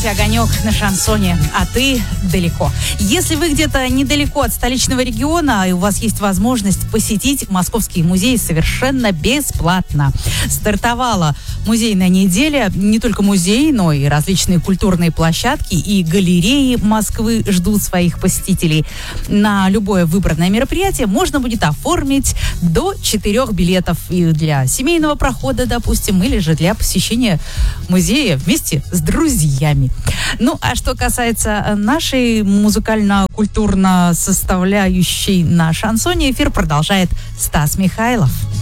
Огонек на шансоне, а ты далеко. Если вы где-то недалеко от столичного региона, и у вас есть возможность посетить московский музей совершенно бесплатно. Стартовала музейная неделя. Не только музей, но и различные культурные площадки и галереи Москвы ждут своих посетителей. На любое выбранное мероприятие можно будет оформить до 4 билетов и для семейного прохода, допустим, или же для посещения музея вместе с друзьями. Ну, а что касается нашей музыкально-культурно составляющей на шансоне, эфир продолжает Стас Михайлов.